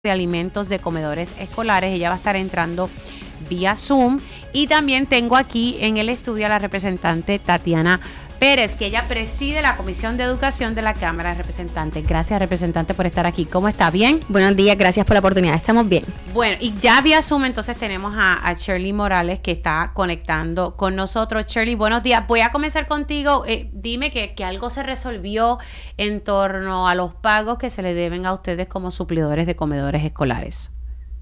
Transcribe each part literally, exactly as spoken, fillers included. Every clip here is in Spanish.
de alimentos de comedores escolares. Ella va a estar entrando vía Zoom. Y también tengo aquí en el estudio a la representante Tatiana Pérez, que ella preside la Comisión de Educación de la Cámara de Representantes. Gracias, representante, por estar aquí. ¿Cómo está? ¿Bien? Buenos días, gracias por la oportunidad. Estamos bien. Bueno, y ya vía Zoom entonces tenemos a, a Shirley Morales, que está conectando con nosotros. Shirley, buenos días. Voy a comenzar contigo. Eh, dime que, que algo se resolvió en torno a los pagos que se le deben a ustedes como suplidores de comedores escolares.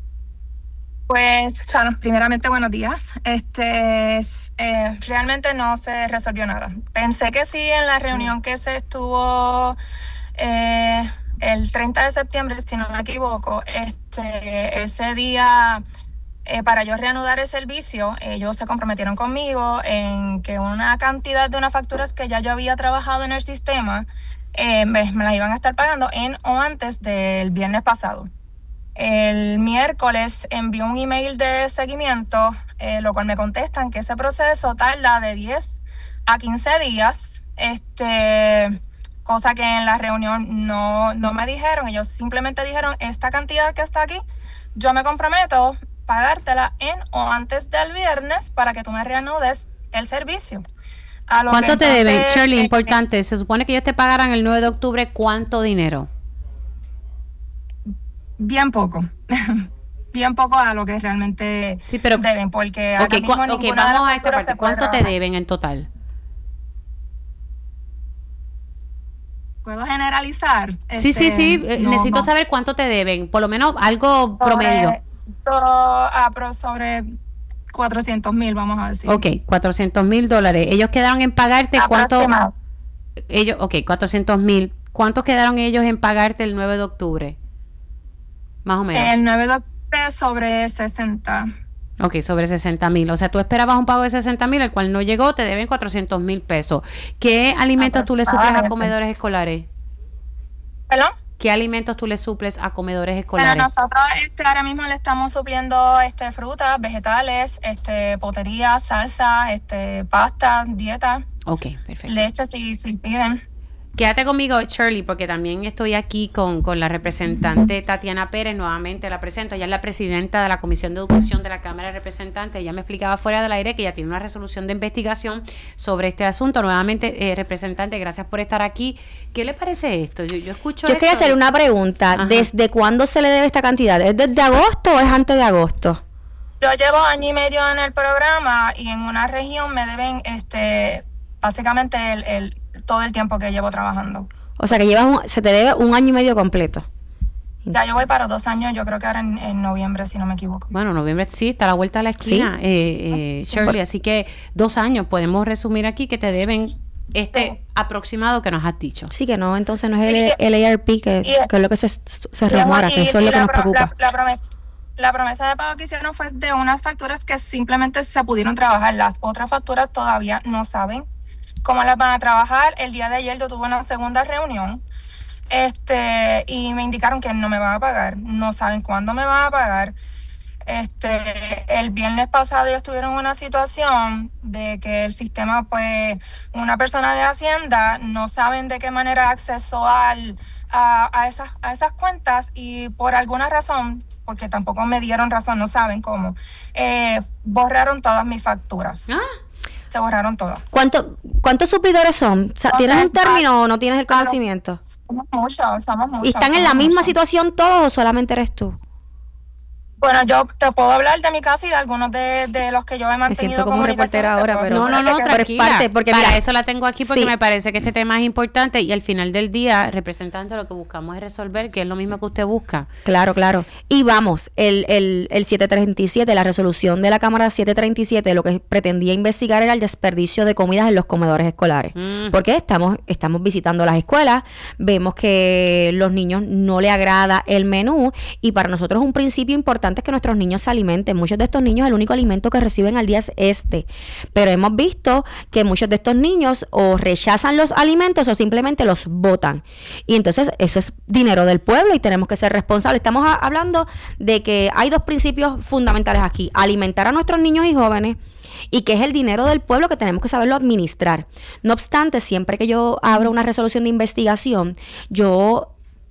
Pues, Sharon, primeramente buenos días. Este, eh, realmente no se resolvió nada. Pensé que sí en la reunión que se estuvo eh, el treinta de septiembre, si no me equivoco. Este, ese día, eh, para yo reanudar el servicio, ellos se comprometieron conmigo en que una cantidad de unas facturas que ya yo había trabajado en el sistema eh, me, me las iban a estar pagando en o antes del viernes pasado. El miércoles envió un email de seguimiento, eh, lo cual me contestan que ese proceso tarda de diez a quince días, este, cosa que en la reunión no, no me dijeron. Ellos simplemente dijeron, esta cantidad que está aquí, yo me comprometo a pagártela en o antes del viernes para que tú me reanudes el servicio. A lo ¿Cuánto que te entonces, deben, Shirley? eh, Importante, se supone que ellos te pagaran el nueve de octubre, ¿cuánto dinero? Bien poco, bien poco a lo que realmente sí, pero, deben, porque ahora okay, mismo cu- ninguna okay, de las vamos a esta facturas parte. se puede ¿Cuánto te trabajar. deben en total? ¿Puedo generalizar? Sí, Este, sí, sí, eh, no, necesito no. saber cuánto te deben, por lo menos algo Sobre, promedio. so- ah, pero sobre cuatrocientos mil, vamos a decir. Ok, cuatrocientos mil dólares. Ellos quedaron en pagarte cuánto. Aproximado. Ellos, ok, cuatrocientos mil. ¿Cuánto quedaron ellos en pagarte el nueve de octubre? Más o menos. El nueve de octubre sobre sesenta. Ok, sobre sesenta mil. O sea, tú esperabas un pago de sesenta mil, el cual no llegó, te deben cuatrocientos mil pesos. ¿Qué alimentos tú le suples a comedores escolares? ¿Perdón? ¿Qué alimentos tú le suples a comedores Pero escolares? nosotros este, ahora mismo le estamos supliendo este, frutas, vegetales, este, potería, salsa, este, pasta, dieta, Ok, perfecto. leche si, si piden. Quédate conmigo, Shirley, porque también estoy aquí con, con la representante Tatiana Pérez, nuevamente la presento. Ella es la presidenta de la Comisión de Educación de la Cámara de Representantes. Ella me explicaba fuera del aire que ya tiene una resolución de investigación sobre este asunto. Nuevamente, eh, representante, gracias por estar aquí. ¿Qué le parece esto? Yo, yo escucho Yo esto quería hacer y- una pregunta. Ajá. ¿Desde cuándo se le debe esta cantidad? ¿Es desde agosto o es antes de agosto? Yo llevo año y medio en el programa y en una región me deben este, básicamente el, el, todo el tiempo que llevo trabajando. O sea que llevas un- se te debe un año y medio completo. Ya yo voy para dos años, yo creo que ahora en, en noviembre, si no me equivoco. Bueno, noviembre sí, está a la vuelta de la esquina, Sí. eh, eh, Sí. Shirley. Así que dos años podemos resumir aquí que te deben este Sí. aproximado que nos has dicho. Sí que no, entonces no es Sí, el, sí. el A R P que, Y- que es lo que se, se Y- remora, que y- eso es y lo que la nos pro- preocupa. La, la promesa, la promesa de pago que hicieron fue de unas facturas que simplemente se pudieron trabajar. Las otras facturas todavía no saben cómo las van a trabajar. El día de ayer yo tuve una segunda reunión este y me indicaron que no me van a pagar. No saben cuándo me van a pagar. Este, el viernes pasado ellos tuvieron una situación de que el sistema, pues, una persona de Hacienda no saben de qué manera accesó al, a, a, esas, a esas cuentas y por alguna razón, porque tampoco me dieron razón, no saben cómo, eh, borraron todas mis facturas. Ah, Se borraron todas. ¿Cuánto, ¿Cuántos suplidores son? O sea, ¿tienes un Entonces, término o no tienes el claro. conocimiento? Somos muchos, somos muchos. ¿Y están en la somos misma muchos. situación todos o solamente eres tú? Bueno, yo te puedo hablar de mi caso y de algunos de, de los que yo he mantenido siento como comunicación. reportera Te ahora, puedo pero- no, no, no, asegurar que- tranquila. parte, porque Para mira, eso la tengo aquí porque sí. me parece que este tema es importante y al final del día, representante, lo que buscamos es resolver, que es lo mismo que usted busca. Claro, claro. Y vamos, el, el, el setecientos treinta y siete, la resolución de la Cámara setecientos treinta y siete, lo que pretendía investigar era el desperdicio de comidas en los comedores escolares. Mm. Porque estamos, estamos visitando las escuelas, vemos que los niños no le agrada el menú y para nosotros un principio importante es que nuestros niños se alimenten. Muchos de estos niños el único alimento que reciben al día es este. Pero hemos visto que muchos de estos niños o rechazan los alimentos o simplemente los botan. Y entonces eso es dinero del pueblo y tenemos que ser responsables. Estamos a- hablando de que hay dos principios fundamentales aquí. Alimentar a nuestros niños y jóvenes y que es el dinero del pueblo que tenemos que saberlo administrar. No obstante, siempre que yo abro una resolución de investigación, yo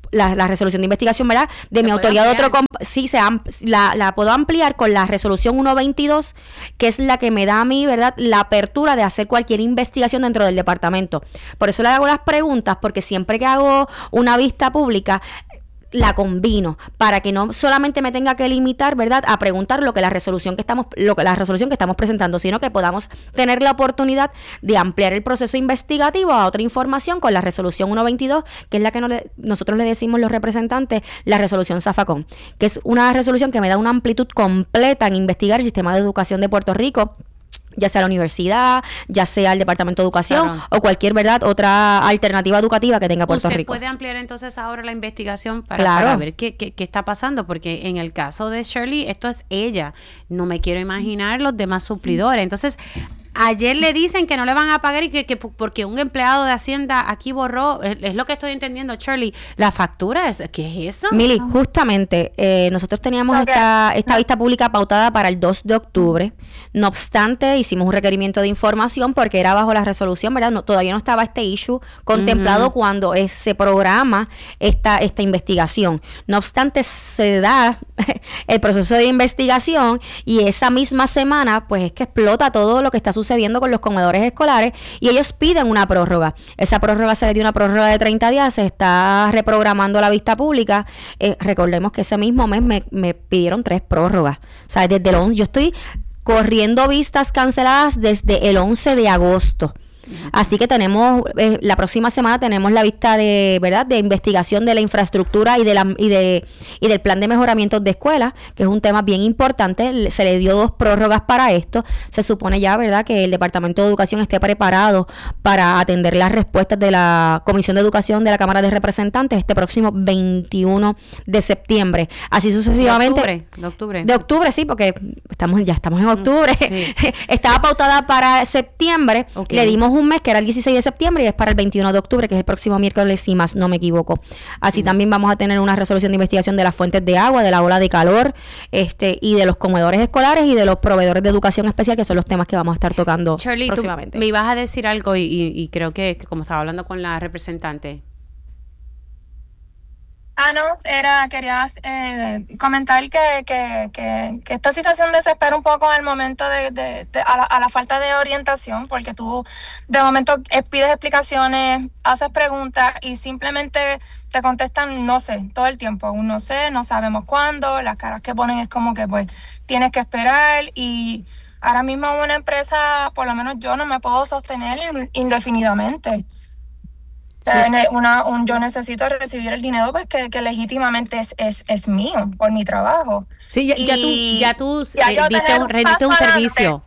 la, la resolución de investigación, ¿verdad? De ¿Se mi puede autoridad de otro ampliar? comp- sí, se am- la, la puedo ampliar con la resolución ciento veintidós, que es la que me da a mí, ¿verdad?, la apertura de hacer cualquier investigación dentro del departamento. Por eso le hago las preguntas, porque siempre que hago una vista pública, la combino para que no solamente me tenga que limitar, ¿verdad?, a preguntar lo que la resolución que estamos lo que la resolución que estamos presentando, sino que podamos tener la oportunidad de ampliar el proceso investigativo a otra información con la resolución ciento veintidós, que es la que no le, nosotros le decimos los representantes la resolución Zafacón, que es una resolución que me da una amplitud completa en investigar el sistema de educación de Puerto Rico, ya sea la universidad, ya sea el Departamento de Educación, claro, o cualquier, ¿verdad?, otra alternativa educativa que tenga Puerto Usted Rico. puede ampliar entonces ahora la investigación para, Claro. para ver qué, qué, qué está pasando, porque en el caso de Shirley, esto es ella. No me quiero imaginar los demás suplidores. Entonces, ayer le dicen que no le van a pagar y que, que porque un empleado de Hacienda aquí borró, es, es lo que estoy entendiendo, Shirley, la factura, ¿qué es eso? Mili, justamente eh, nosotros teníamos Ok. esta, esta vista pública pautada para el dos de octubre. No obstante, hicimos un requerimiento de información porque era bajo la resolución, ¿verdad? No, todavía no estaba este issue contemplado Ujú. cuando eh, se programa esta, esta investigación. No obstante, se da el proceso de investigación y esa misma semana, pues es que explota todo lo que está sucediendo con los comedores escolares y ellos piden una prórroga. Esa prórroga se le dio una prórroga de treinta días, se está reprogramando la vista pública. Eh, recordemos que ese mismo mes me, me pidieron tres prórrogas. O sea, desde el once, yo estoy corriendo vistas canceladas desde el once de agosto. Así que tenemos, eh, la próxima semana tenemos la vista de, ¿verdad?, de investigación de la infraestructura y de la y de y del plan de mejoramiento de escuelas, que es un tema bien importante. Se le dio dos prórrogas para esto. Se supone ya, ¿verdad?, que el Departamento de Educación esté preparado para atender las respuestas de la Comisión de Educación de la Cámara de Representantes este próximo veintiuno de septiembre. Así sucesivamente. De octubre, de octubre. De octubre, sí, porque estamos ya estamos en octubre. Sí. Estaba pautada para septiembre. Ok. Le dimos un mes que era el dieciséis de septiembre y es para el veintiuno de octubre, que es el próximo miércoles, si más no me equivoco. Así Mm. también vamos a tener una resolución de investigación de las fuentes de agua, de la ola de calor, este y de los comedores escolares y de los proveedores de educación especial, que son los temas que vamos a estar tocando Shirley, tú próximamente. me ibas a decir algo y, y, y creo que, que como estaba hablando con la representante. Ah, no, era, quería eh, comentar que, que, que, que esta situación desespera un poco al momento de, de, de a, la, a la falta de orientación, porque tú de momento eh, pides explicaciones, haces preguntas y simplemente te contestan no sé, todo el tiempo, un no sé, no sabemos cuándo, las caras que ponen es como que pues tienes que esperar y ahora mismo una empresa, por lo menos yo no me puedo sostener indefinidamente. O sea, Sí, sí. ne- Una, un, yo necesito recibir el dinero pues que, que legítimamente es, es, es mío por mi trabajo. Sí, ya, ya tú, Y ya tú ya eh, yo diste tener un, un rendiste paso un adelante. servicio.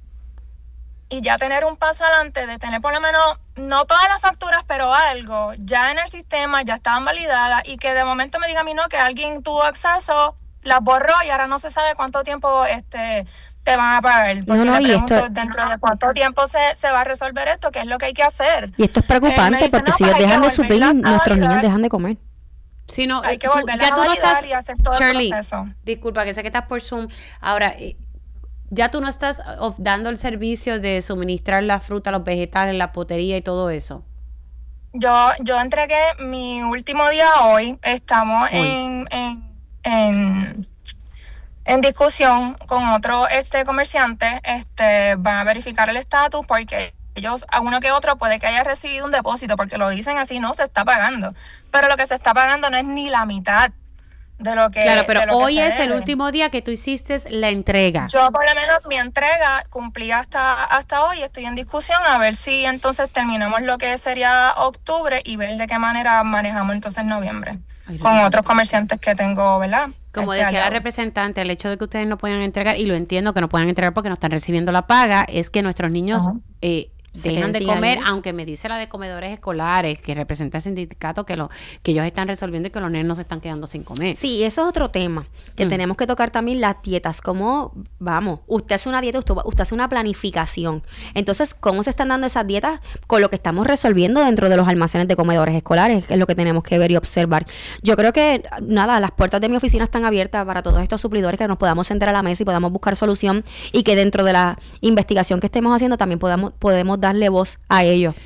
Y ya tener un paso adelante de tener por lo menos, no todas las facturas, pero algo ya en el sistema, ya estaban validadas y que de momento me diga a mí no, que alguien tuvo acceso, las borró y ahora no se sabe cuánto tiempo este te van a pagar. Porque No, no, le y pregunto esto- dentro de cuánto tiempo se, se va a resolver esto, qué es lo que hay que hacer. Y esto es Eh, me preocupante dicen, porque no, si pues ellos hay que dejan de suplir, volverlas a nuestros niños validar. dejan de comer. Sí, no, Hay eh, que tú- volverlas ya a tú no validar estás, y hacer todo Shirley, el proceso. disculpa que sé que estás por Zoom. Ahora, eh, ya tú no estás of- dando el servicio de suministrar la fruta, los vegetales, la potería y todo eso. Yo, yo entregué mi último día hoy. Estamos Hoy. en, en, en, en discusión con otro este comerciante. Este, van a verificar el estatus porque ellos, a uno que otro, puede que haya recibido un depósito, porque lo dicen así, no se está pagando. Pero lo que se está pagando no es ni la mitad de lo que Claro, pero de lo que hoy se es el debe. último día que tú hiciste la entrega. Yo por lo menos mi entrega cumplí hasta, hasta hoy, estoy en discusión a ver si entonces terminamos lo que sería octubre y ver de qué manera manejamos entonces noviembre Ay, con Dios. otros comerciantes que tengo, ¿verdad? Como Este, decía la aliados. representante, el hecho de que ustedes no puedan entregar, y lo entiendo que no puedan entregar porque no están recibiendo la paga, es que nuestros niños Ajá. eh, Se dejan queden de sin comer, alimento. aunque me dice la de comedores escolares, que representa el sindicato, que, lo, que ellos están resolviendo y que los nenes no se están quedando sin comer. Sí, eso es otro tema, que Mm. tenemos que tocar también las dietas, como, vamos, usted hace una dieta, usted, usted hace una planificación, entonces, ¿cómo se están dando esas dietas con lo que estamos resolviendo dentro de los almacenes de comedores escolares? Que es lo que tenemos que ver y observar. Yo creo que, nada, las puertas de mi oficina están abiertas para todos estos suplidores, que nos podamos sentar a la mesa y podamos buscar solución, y que dentro de la investigación que estemos haciendo también podamos, podemos darle voz a ellos.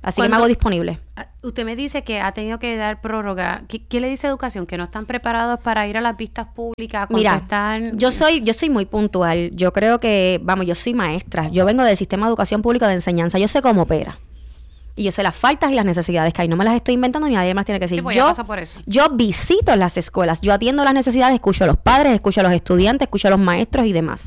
Así que me hago disponible. Usted me dice que ha tenido que dar prórroga. ¿Qué, qué le dice Educación? ¿Que no están preparados para ir a las vistas públicas? A contestar? Mira, yo soy, yo soy muy puntual. Yo creo que, vamos, yo soy maestra. Yo vengo del sistema de educación pública de enseñanza. Yo sé cómo opera. Y yo sé las faltas y las necesidades que hay. No me las estoy inventando ni nadie más tiene que decir. Sí, pues yo, pasa por eso. yo visito las escuelas. Yo atiendo las necesidades, escucho a los padres, escucho a los estudiantes, escucho a los maestros y demás.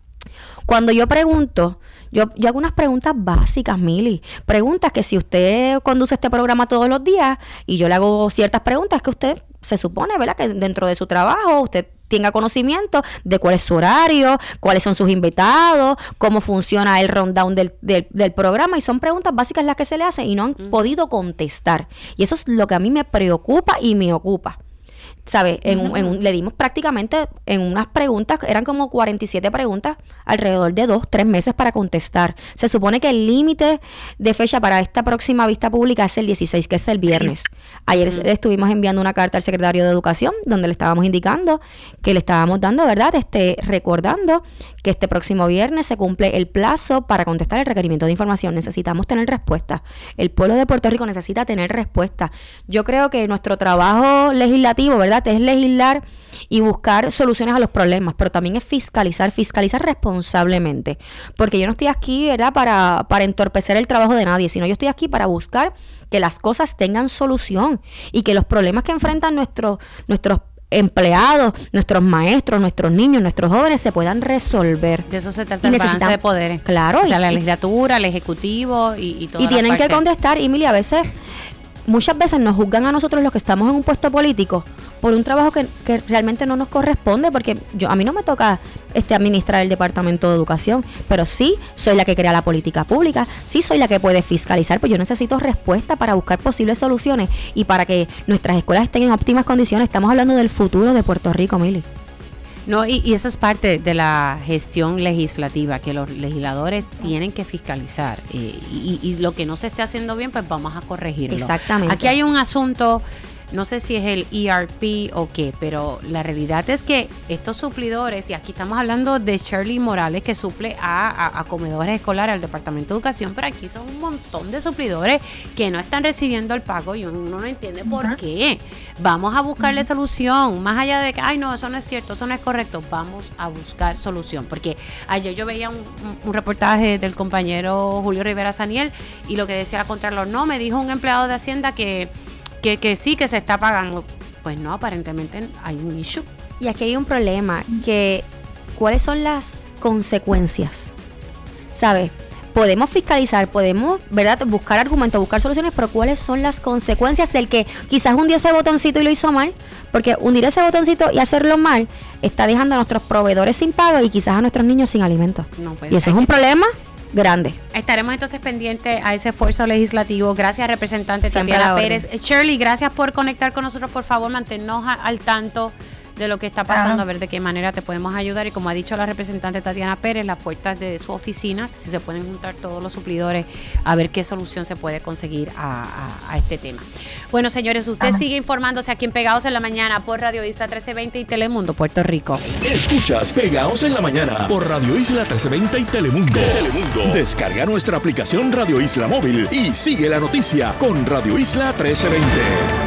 Cuando yo pregunto, yo, yo hago unas preguntas básicas, Mili. Preguntas que si usted conduce este programa todos los días y yo le hago ciertas preguntas que usted se supone, ¿verdad? Que dentro de su trabajo usted tenga conocimiento de cuál es su horario, cuáles son sus invitados, cómo funciona el rundown del, del, del programa. Y son preguntas básicas las que se le hacen y no han mm. podido contestar. Y eso es lo que a mí me preocupa y me ocupa. ¿Sabes? En un, en un, le dimos prácticamente en unas preguntas, eran como cuarenta y siete preguntas, alrededor de dos, tres meses para contestar. Se supone que el límite de fecha para esta próxima vista pública es el dieciséis, que es el viernes. Sí. Ayer uh-huh. estuvimos enviando una carta al secretario de Educación donde le estábamos indicando que le estábamos dando, ¿verdad? Este, recordando que este próximo viernes se cumple el plazo para contestar el requerimiento de información. Necesitamos tener respuesta. El pueblo de Puerto Rico necesita tener respuesta. Yo creo que nuestro trabajo legislativo, ¿verdad?, es legislar y buscar soluciones a los problemas, pero también es fiscalizar, fiscalizar responsablemente, porque yo no estoy aquí, ¿verdad?, para, para entorpecer el trabajo de nadie, sino yo estoy aquí para buscar que las cosas tengan solución y que los problemas que enfrentan nuestros nuestros empleados, nuestros maestros, nuestros niños, nuestros jóvenes se puedan resolver. De eso se trata el balance de poderes. Claro. O sea, y, la legislatura, el ejecutivo y, y todo. Y tienen que contestar, Emilia, a veces, muchas veces nos juzgan a nosotros los que estamos en un puesto político por un trabajo que, que realmente no nos corresponde, porque yo a mí no me toca este administrar el Departamento de Educación, pero sí soy la que crea la política pública, sí soy la que puede fiscalizar, pues yo necesito respuesta para buscar posibles soluciones y para que nuestras escuelas estén en óptimas condiciones. Estamos hablando del futuro de Puerto Rico, Mili. No, y, y esa es parte de la gestión legislativa, que los legisladores tienen que fiscalizar eh, y, y lo que no se esté haciendo bien, pues vamos a corregirlo. Exactamente. Aquí hay un asunto, no sé si es el E R P o qué, pero la realidad es que estos suplidores, y aquí estamos hablando de Shirley Morales, que suple a, a, a comedores escolares al Departamento de Educación, pero aquí son un montón de suplidores que no están recibiendo el pago y uno no entiende por uh-huh. qué. Vamos a buscarle uh-huh. solución, más allá de que, ay no, eso no es cierto, eso no es correcto, vamos a buscar solución, porque ayer yo veía un, un, un reportaje del compañero Julio Rivera Saniel y lo que decía la Contralor, no, me dijo un empleado de Hacienda que Que, que sí, que se está pagando. Pues no, aparentemente hay un issue. Y aquí hay un problema, que ¿cuáles son las consecuencias? ¿Sabes? Podemos fiscalizar, podemos, ¿verdad?, buscar argumentos, buscar soluciones, pero ¿cuáles son las consecuencias del que quizás hundió ese botoncito y lo hizo mal? Porque hundir ese botoncito y hacerlo mal está dejando a nuestros proveedores sin pago y quizás a nuestros niños sin alimentos. No, pues, y eso es un problema grande. Estaremos entonces pendientes a ese esfuerzo legislativo. Gracias, representante Tatiana Pérez. Shirley, gracias por conectar con nosotros. Por favor, manténnos a, al tanto de lo que está pasando, claro. A ver de qué manera te podemos ayudar. Y como ha dicho la representante Tatiana Pérez, las puertas de su oficina, si se pueden juntar todos los suplidores, a ver qué solución se puede conseguir a, a, a este tema. Bueno, señores, usted Ajá. sigue informándose aquí en Pegados en la Mañana por Radio Isla trece veinte y Telemundo, Puerto Rico. Escuchas Pegados en la Mañana por Radio Isla trece veinte y Telemundo. Telemundo. Descarga nuestra aplicación Radio Isla Móvil y sigue la noticia con Radio Isla trece veinte.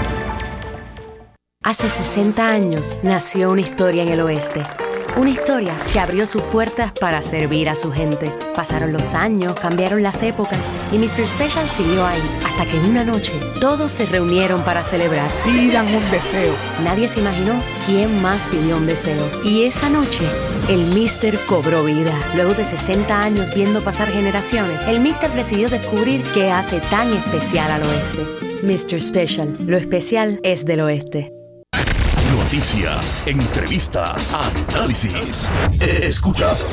Hace sesenta años nació una historia en el oeste. Una historia que abrió sus puertas para servir a su gente. Pasaron los años, cambiaron las épocas y mister Special siguió ahí hasta que en una noche todos se reunieron para celebrar. Pidan un deseo. Nadie se imaginó quién más pidió un deseo. Y esa noche, el mister cobró vida. Luego de sesenta años viendo pasar generaciones, el mister decidió descubrir qué hace tan especial al oeste. mister Special, lo especial es del oeste. Noticias, entrevistas, análisis. Escuchas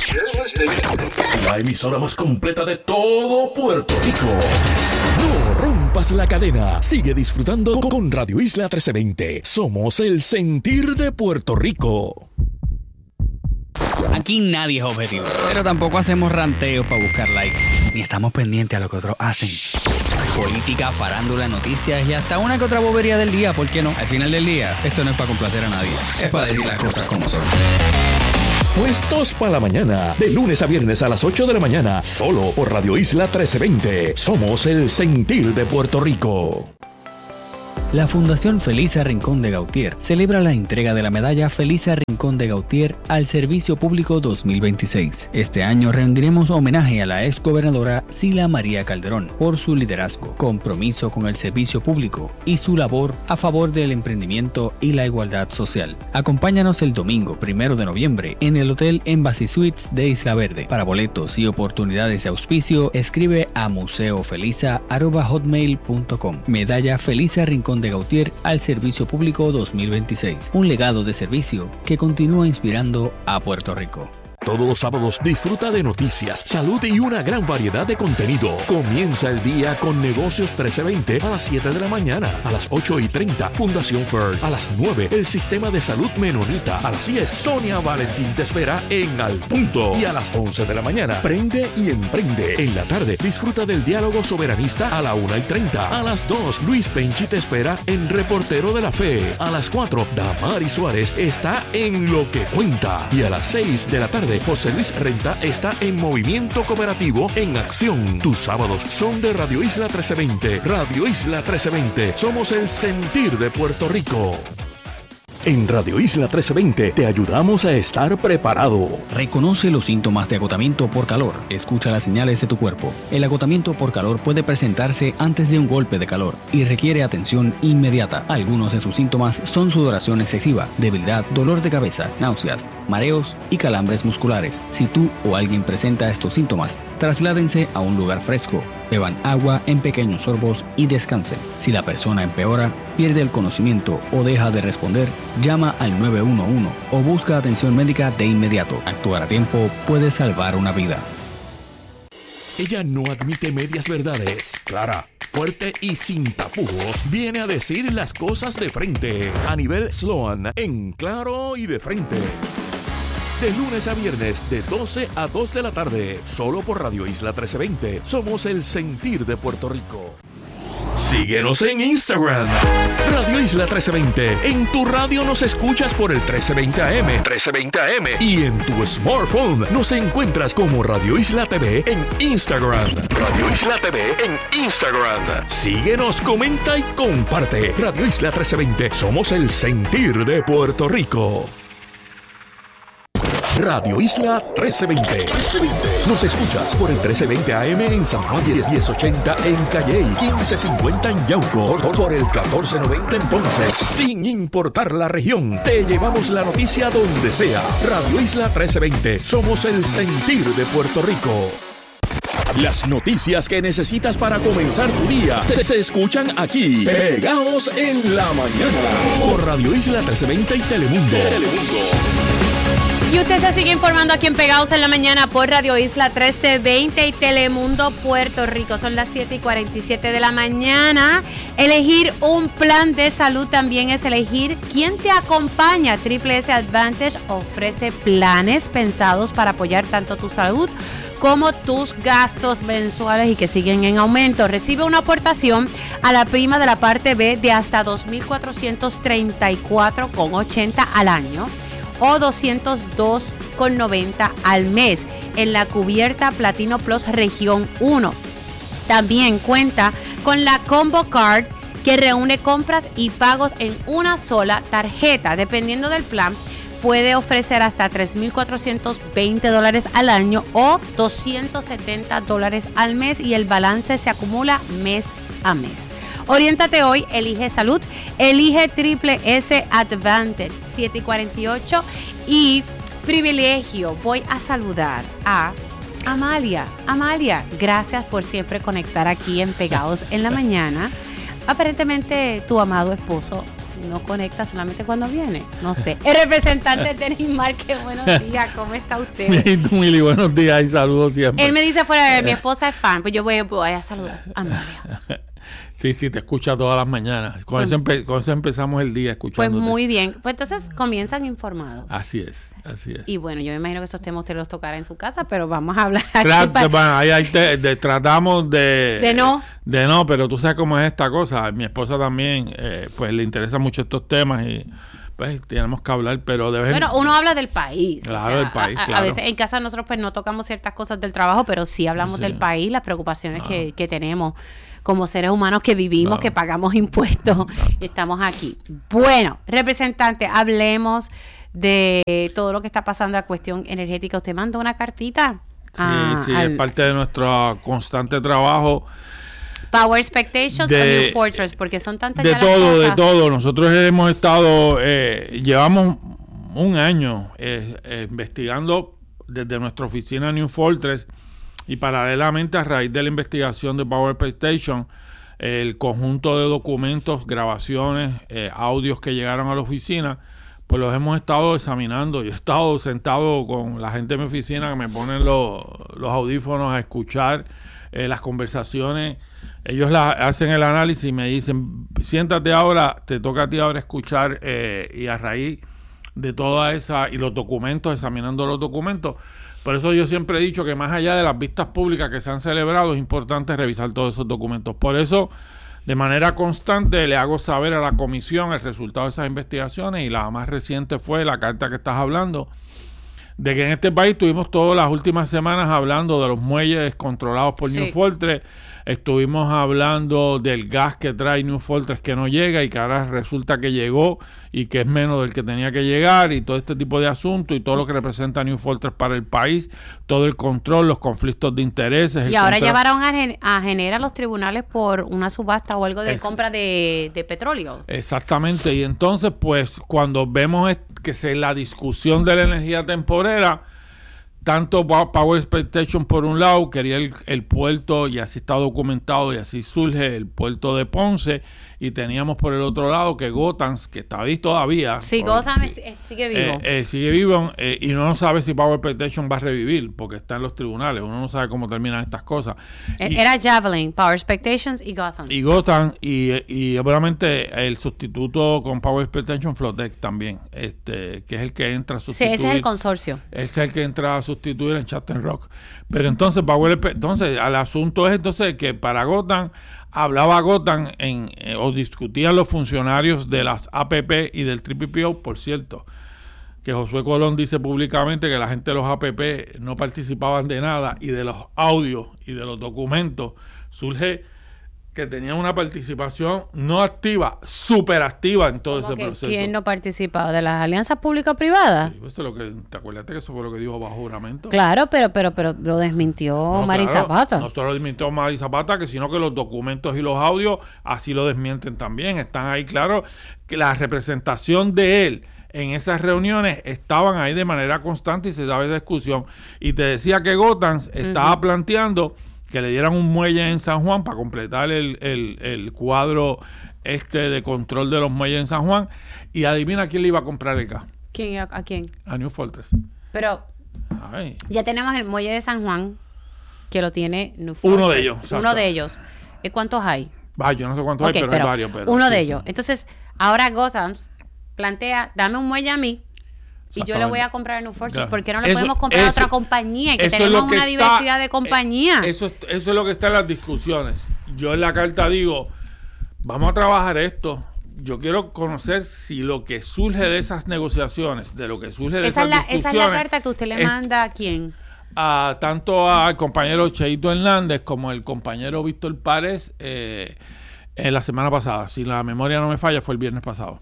la emisora más completa de todo Puerto Rico. No rompas la cadena. Sigue disfrutando con Radio Isla trece veinte. Somos el sentir de Puerto Rico. Aquí nadie es objetivo, pero tampoco hacemos ranteos para buscar likes, ni estamos pendientes a lo que otros hacen. Política, farándula, noticias y hasta una que otra bobería del día, ¿por qué no? Al final del día, esto no es para complacer a nadie, es para decir las cosas como son. Puestos para la mañana, de lunes a viernes a las ocho de la mañana, solo por Radio Isla trece veinte. Somos el sentir de Puerto Rico. La Fundación Felisa Rincón de Gautier celebra la entrega de la medalla Felisa Rincón de Gautier al Servicio Público dos mil veintiséis. Este año rendiremos homenaje a la exgobernadora Sila María Calderón por su liderazgo, compromiso con el servicio público y su labor a favor del emprendimiento y la igualdad social. Acompáñanos el domingo primero de noviembre en el Hotel Embassy Suites de Isla Verde. Para boletos y oportunidades de auspicio, escribe a museofelisa arroba hotmail punto com. Medalla Felisa Rincón de Gautier al Servicio Público dos mil veintiséis. Un legado de servicio que continúa inspirando a Puerto Rico. Todos los sábados disfruta de noticias, salud y una gran variedad de contenido. Comienza el día con Negocios trece veinte a las siete de la mañana. A las ocho y treinta, Fundación F E R. A las nueve, el Sistema de Salud Menonita. A las diez, Sonia Valentín te espera en Al Punto. Y a las once de la mañana, Prende y Emprende. En la tarde, disfruta del Diálogo Soberanista a la una y treinta. A las dos, Luis Penchi te espera en Reportero de la Fe. A las cuatro, Damari Suárez está en Lo que Cuenta. Y a las seis de la tarde, José Luis Renta está en Movimiento Cooperativo en Acción. Tus sábados son de Radio Isla trece veinte. Radio Isla trece veinte. Somos el sentir de Puerto Rico. En Radio Isla trece veinte te ayudamos a estar preparado. Reconoce los síntomas de agotamiento por calor. Escucha las señales de tu cuerpo. El agotamiento por calor puede presentarse antes de un golpe de calor y requiere atención inmediata. Algunos de sus síntomas son sudoración excesiva, debilidad, dolor de cabeza, náuseas, mareos y calambres musculares. Si tú o alguien presenta estos síntomas, trasládense a un lugar fresco. Beban agua en pequeños sorbos y descansen. Si la persona empeora, pierde el conocimiento o deja de responder, llama al nueve uno uno o busca atención médica de inmediato. Actuar a tiempo puede salvar una vida. Ella no admite medias verdades. Clara, fuerte y sin tapujos, viene a decir las cosas de frente. A nivel Sloan, en Claro y de Frente. De lunes a viernes, de doce a dos de la tarde, solo por Radio Isla trece veinte. Somos el sentir de Puerto Rico. Síguenos en Instagram, Radio Isla trece veinte. En tu radio nos escuchas por el trece veinte A M. trece veinte A M. Y en tu smartphone nos encuentras como Radio Isla T V en Instagram. Radio Isla T V en Instagram. Síguenos, comenta y comparte. Radio Isla trece veinte. Somos el sentir de Puerto Rico. Radio Isla trece veinte. Nos escuchas por el trece veinte A M en San Juan, diez ochenta en Calley, quince cincuenta en Yauco, por el catorce noventa en Ponce. Sin importar la región, te llevamos la noticia donde sea. Radio Isla trece veinte. Somos el sentir de Puerto Rico. Las noticias que necesitas para comenzar tu día se, se escuchan aquí, pegados en la mañana, por Radio Isla trece veinte y Telemundo. Telemundo. Y usted se sigue informando aquí en Pegados en la Mañana por Radio Isla trece veinte y Telemundo Puerto Rico. Son las siete y cuarenta y siete de la mañana. Elegir un plan de salud también es elegir quién te acompaña. Triple S Advantage ofrece planes pensados para apoyar tanto tu salud como tus gastos mensuales y que siguen en aumento. Recibe una aportación a la prima de la parte B de hasta dos mil cuatrocientos treinta y cuatro con ochenta al año o doscientos dos con noventa al mes en la cubierta Platino Plus Región uno. También cuenta con la Combo Card, que reúne compras y pagos en una sola tarjeta. Dependiendo del plan, puede ofrecer hasta tres mil cuatrocientos veinte dólares al año o doscientos setenta dólares al mes y el balance se acumula mes a mes. Oriéntate hoy, elige salud, elige Triple S Advantage siete y cuarenta y ocho y privilegio. Voy a saludar a Amalia. Amalia, gracias por siempre conectar aquí en Pegados en la Mañana. Aparentemente tu amado esposo no conecta solamente cuando viene, no sé. El representante de Neymar, qué buenos días, ¿cómo está usted? Mili, buenos días y saludos siempre. Él me dice fuera de mi esposa es fan, pues yo voy, voy a saludar a Amalia. Sí, sí, te escucha todas las mañanas. Con, pues, eso, empe- con eso empezamos el día escuchándote. Pues muy bien. Pues entonces comienzan informados. Así es, así es. Y bueno, yo me imagino que esos temas usted los tocará en su casa, pero vamos a hablar aquí. Tra- para... bueno, ahí, ahí te, de, tratamos de... De no. De no, pero tú sabes cómo es esta cosa. Mi esposa también, eh, pues le interesan mucho estos temas y pues tenemos que hablar, pero de vez en- Bueno, uno habla del país. Claro, o sea, del país, a, a- claro. a veces en casa nosotros pues no tocamos ciertas cosas del trabajo, pero sí hablamos Sí. del país, las preocupaciones que, que tenemos como seres humanos que vivimos, Claro. que pagamos impuestos y estamos aquí. Bueno, representante, hablemos de todo lo que está pasando a cuestión energética. Usted mandó una cartita. Sí, a- sí, al es parte de nuestro constante trabajo. Power Expectations de- o New Fortress, porque son tantas De ya las todo, de cosas. todo. Nosotros hemos estado, eh, llevamos un año eh, eh, investigando desde nuestra oficina New Fortress y paralelamente a raíz de la investigación de Power Station, eh, el conjunto de documentos, grabaciones, eh, audios que llegaron a la oficina, pues los hemos estado examinando. Yo he estado sentado con la gente de mi oficina que me ponen los, los audífonos a escuchar eh, las conversaciones. Ellos la, hacen el análisis y me dicen, siéntate ahora, te toca a ti ahora escuchar eh, y a raíz de toda esa, y los documentos, examinando los documentos. Por eso yo siempre he dicho que más allá de las vistas públicas que se han celebrado, es importante revisar todos esos documentos. Por eso, de manera constante, le hago saber a la comisión el resultado de esas investigaciones, y la más reciente fue la carta que estás hablando, de que en este país tuvimos todas las últimas semanas hablando de los muelles controlados por Sí. New Fortress. Estuvimos hablando del gas que trae New Fortress que no llega y que ahora resulta que llegó y que es menos del que tenía que llegar, y todo este tipo de asuntos y todo lo que representa New Fortress para el país, todo el control, los conflictos de intereses. Y el ahora contra- llevaron a, gen- a Genera a los tribunales por una subasta o algo de Es- compra de, de petróleo. Exactamente, y entonces pues cuando vemos est- que se la discusión de la energía temporera, tanto Pa- Power Expectation por un lado quería el, el puerto, y así está documentado y así surge el puerto de Ponce, y teníamos por el otro lado que Gotans, que está ahí todavía, Sí, por- Gotham es- es- sigue vivo. eh, eh, sigue vivo, eh, y uno no sabe si Power Expectation va a revivir porque está en los tribunales, uno no sabe cómo terminan estas cosas. Eh, Y- Era Javelin, Power Expectations y Gotham. y Gotham, y, y obviamente el sustituto con Power Expectation, Flotec también, este, que es el que entra a Sí, sustituir. ese es el consorcio. Es el que entra a sustituir en Chatham Rock. Pero entonces, Power, Expe- entonces, el asunto es entonces que para Gotham, hablaba Gotham en, eh, o discutían los funcionarios de las A P P y del T P P O, por cierto, que Josué Colón dice públicamente que la gente de los A P P no participaban de nada, y de los audios y de los documentos surge que tenían una participación no activa, súper activa en todo ¿Cómo ese que proceso. ¿Quién no participaba? ¿De las alianzas público-privadas? Sí, eso es lo que, ¿te acuerdas que eso fue lo que dijo bajo juramento? Claro, pero, pero, pero lo desmintió No, Mari claro, Zapata. No solo lo desmintió Mari Zapata, que sino que los documentos y los audios así lo desmienten también. Están ahí, claro, que la representación de él en esas reuniones estaban ahí de manera constante y se daba esa discusión. Y te decía que Gotham estaba planteando que le dieran un muelle en San Juan para completar el, el, el cuadro este de control de los muelles en San Juan. Y adivina quién le iba a comprar el gas. ¿Quién, a, a quién? A New Fortress. Pero Ay. ya tenemos el muelle de San Juan, que lo tiene New Uno de Fortress. ellos, Uno exacto. de ellos. ¿Y cuántos hay? Ah, yo no sé cuántos Ok, hay, pero, hay varios. Pero, uno sí, de sí. ellos. Entonces, ahora Gotham plantea, dame un muelle a mí y yo le voy a comprar a New Fortress. Claro. ¿Por qué no le Eso- podemos comprar a eso- otra compañía? Y que eso es tenemos lo que una está- diversidad de eh, compañías. Eso, es- eso es lo que está en las discusiones. Yo en la carta digo, vamos a trabajar esto. Yo quiero conocer si lo que surge de esas negociaciones, de lo que surge de esa, esas es la, discusiones, esa es la carta que usted le es- manda a quién. a tanto al compañero Cheito Hernández como el compañero Víctor Párez eh, en la semana pasada. Si la memoria no me falla, fue el viernes pasado.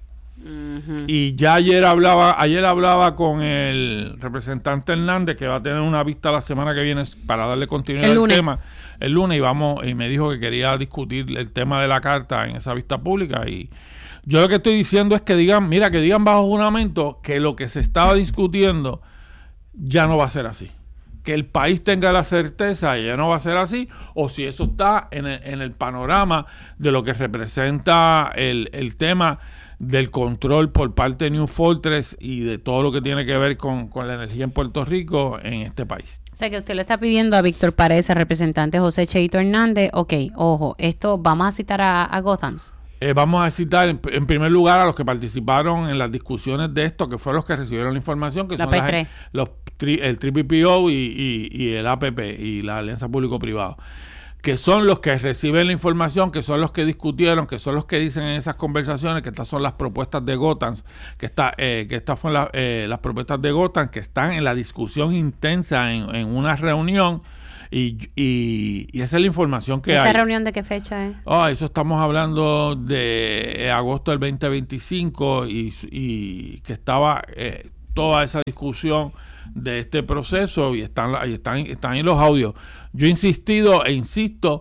Y ya ayer hablaba, ayer hablaba con el representante Hernández, que va a tener una vista la semana que viene para darle continuidad El al lunes. tema. El lunes, y vamos, y me dijo que quería discutir el tema de la carta en esa vista pública. Y yo lo que estoy diciendo es que digan, mira, que digan bajo juramento que lo que se estaba discutiendo ya no va a ser así. Que el país tenga la certeza y ya no va a ser así, o si eso está en el, en el panorama de lo que representa el, el tema del control por parte de New Fortress y de todo lo que tiene que ver con, con la energía en Puerto Rico en este país. O sea, que usted le está pidiendo a Víctor Párez, al representante José Cheito Hernández, ok, ojo, esto vamos a citar a, a Gothams. Eh, vamos a citar en, en primer lugar a los que participaron en las discusiones de esto, que fueron los que recibieron la información, que La son P las- tres. los, tri- el T P P O y, y, y el A P P y la Alianza Público-Privado. que son los que reciben la información, que son los que discutieron, que son los que dicen en esas conversaciones que estas son las propuestas de Gotham, que está, eh, que estas fueron la, eh, las propuestas de Gotham, que están en la discusión intensa en, en una reunión. Y, y, y esa es la información que ¿Esa hay. ¿Esa reunión de qué fecha es? Oh, eso estamos hablando de agosto del veinte veinticinco y, y que estaba eh, toda esa discusión de este proceso y están, ahí están, están en los audios. Yo he insistido e insisto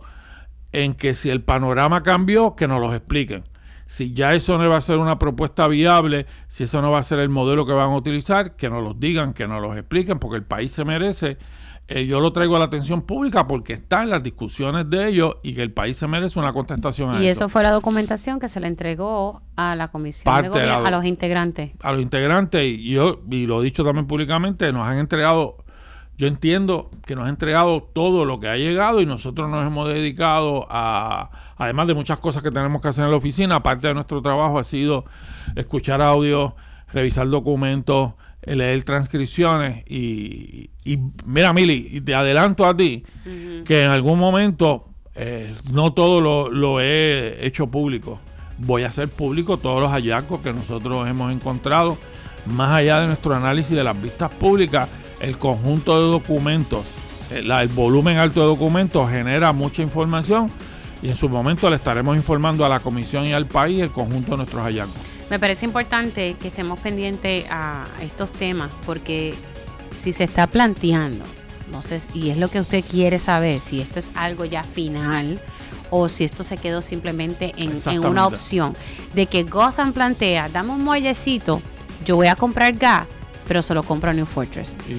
en que si el panorama cambió, que nos los expliquen. Si ya eso no va a ser una propuesta viable, si eso no va a ser el modelo que van a utilizar, que nos los digan, que nos los expliquen, porque el país se merece. Eh, yo lo traigo a la atención pública porque está en las discusiones de ellos y que el país se merece una contestación a eso. Y eso fue la documentación que se le entregó a la comisión Parte de gobierno, de la, a los integrantes. A los integrantes, y yo, y lo he dicho también públicamente, nos han entregado, yo entiendo que nos han entregado todo lo que ha llegado y nosotros nos hemos dedicado a, además de muchas cosas que tenemos que hacer en la oficina, aparte de nuestro trabajo ha sido escuchar audio, revisar documentos, leer transcripciones y, y mira, Mili, y te adelanto a ti uh-huh. que en algún momento eh, no todo lo, lo he hecho público. Voy a hacer público todos los hallazgos que nosotros hemos encontrado, más allá de nuestro análisis de las vistas públicas. El conjunto de documentos, el, el volumen alto de documentos genera mucha información y en su momento le estaremos informando a la comisión y al país el conjunto de nuestros hallazgos. Me parece importante que estemos pendientes a estos temas porque si se está planteando, no sé, y es lo que usted quiere saber, si esto es algo ya final o si esto se quedó simplemente en, en una opción de que Gotham plantea, dame un muellecito, yo voy a comprar gas, pero se lo compro a New Fortress. Y,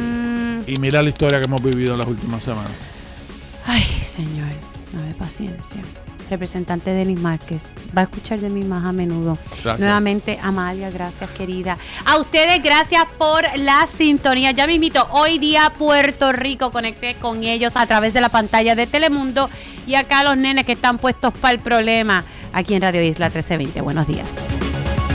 mm. y mira la historia que hemos vivido en las últimas semanas. Ay, señor, no de paciencia. Representante Denis Márquez, va a escuchar de mí más a menudo. Gracias. Nuevamente, Amalia, gracias, querida. A ustedes, gracias por la sintonía. Ya mismito, hoy día Puerto Rico, conecté con ellos a través de la pantalla de Telemundo y acá los nenes que están puestos para el problema aquí en Radio Isla trece veinte. Buenos días.